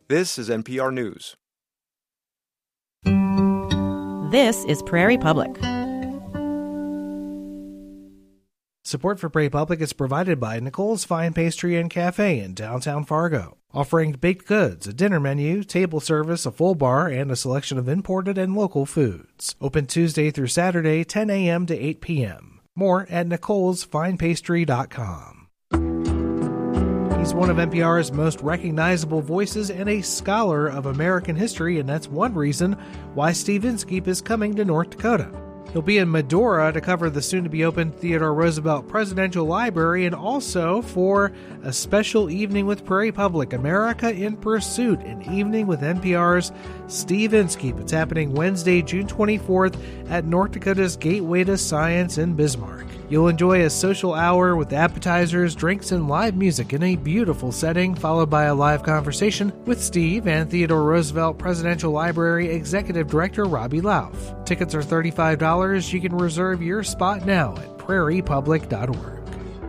This is NPR News. This is Prairie Public. Support for Prairie Public is provided by Nicole's Fine Pastry and Cafe in downtown Fargo, offering baked goods, a dinner menu, table service, a full bar, and a selection of imported and local foods. Open Tuesday through Saturday, 10 a.m. to 8 p.m. More at nicolesfinepastry.com. He's one of NPR's most recognizable voices and a scholar of American history, and that's one reason why Steve Inskeep is coming to North Dakota. He'll be in Medora to cover the soon-to-be-open Theodore Roosevelt Presidential Library and also for a special evening with Prairie Public, America in Pursuit, an evening with NPR's Steve Inskeep. It's happening Wednesday, June 24th at North Dakota's Gateway to Science in Bismarck. You'll enjoy a social hour with appetizers, drinks, and live music in a beautiful setting, followed by a live conversation with Steve and Theodore Roosevelt Presidential Library Executive Director Robbie Lauf. Tickets are $35. You can reserve your spot now at prairiepublic.org.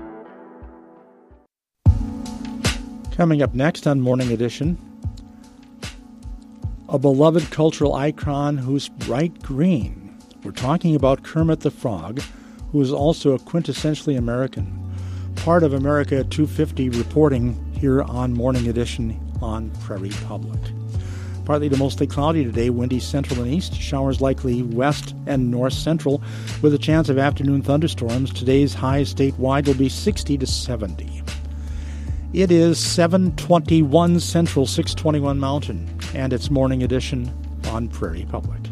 Coming up next on Morning Edition, a beloved cultural icon who's bright green. We're talking about Kermit the Frog, who is also a quintessentially American. Part of America 250 reporting here on Morning Edition on Prairie Public. Partly to mostly cloudy today, windy central and east, showers likely west and north central with a chance of afternoon thunderstorms. Today's high statewide will be 60 to 70. It is 7:21 Central, 6:21 Mountain, and it's Morning Edition on Prairie Public.